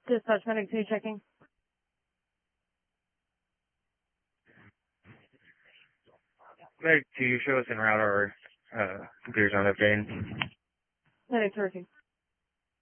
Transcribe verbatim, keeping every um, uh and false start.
Dispatch medic two checking. Medic two, show us en route or uh, computers on updating. Medic two working.